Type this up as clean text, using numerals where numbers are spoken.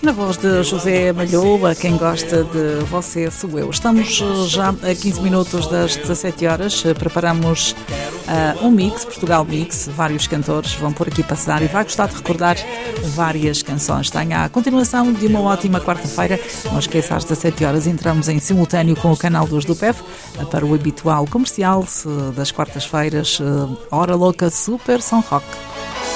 Na voz de José Malhoa, quem gosta de Você Sou Eu. Estamos já a 15 minutos das 17 horas, preparamos um mix, Portugal Mix, vários cantores vão por aqui passar e vai gostar de recordar várias canções. Tenha a continuação de uma ótima quarta-feira. Não esqueça, às 17 horas entramos em simultâneo com o canal 2 do PEF para o habitual comercial das quartas-feiras, Hora Louca Super Som Rock.